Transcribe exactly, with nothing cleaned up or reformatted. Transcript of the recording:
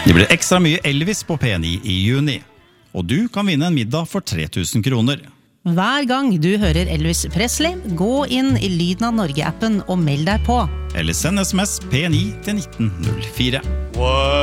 Det blir ekstra mye Elvis på P ni i juni, og du kan vinne en middag for tre tusen kroner. Hver gang du hører Elvis Presley, gå inn i Lyden av Norge-appen og meld deg på. Eller send sms P ni til nitten null fire.